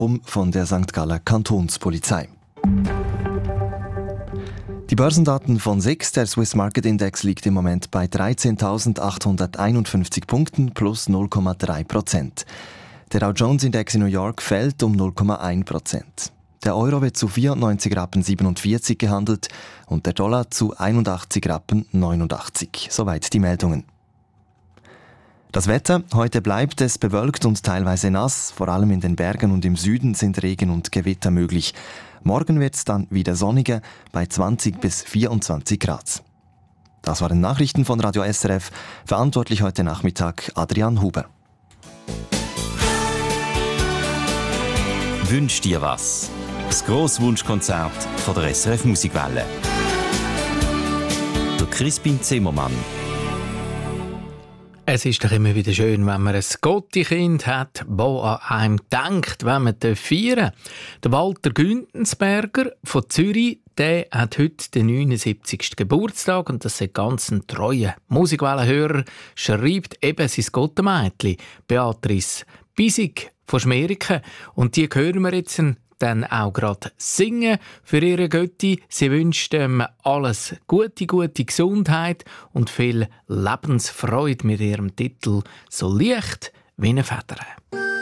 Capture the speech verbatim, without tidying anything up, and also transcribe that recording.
um von der Sankt Galler Kantonspolizei. Die Börsendaten von S I X, der Swiss Market Index, liegt im Moment bei dreizehntausendachthunderteinundfünfzig Punkten plus null Komma drei Prozent. Der Dow Jones Index in New York fällt um null Komma eins Prozent. Der Euro wird zu vierundneunzig Rappen siebenundvierzig gehandelt und der Dollar zu einundachtzig Rappen neunundachtzig. Soweit die Meldungen. Das Wetter: Heute bleibt es bewölkt und teilweise nass. Vor allem in den Bergen und im Süden sind Regen und Gewitter möglich. Morgen wird es dann wieder sonniger bei zwanzig bis vierundzwanzig Grad. Das waren Nachrichten von Radio S R F. Verantwortlich heute Nachmittag Adrian Huber. Wünsch dir was? Das Grosswunschkonzert von der S R F Musikwelle. Der Crispin Zimmermann. Es ist doch immer wieder schön, wenn man ein Gotti-Kind hat, das an einem denkt, wenn man feiern darf. Der Walter Güntensberger von Zürich, der hat heute den neunundsiebzigsten Geburtstag und das ist ganz ein treuer Musikwellenhörer, schreibt eben sein Gottemädchen, Beatrice Bisig von Schmeriken. Und die hören wir jetzt dann auch gerade singen für ihre Götti. Sie wünscht ihm alles Gute, gute Gesundheit und viel Lebensfreude mit ihrem Titel «So leicht wie eine Feder».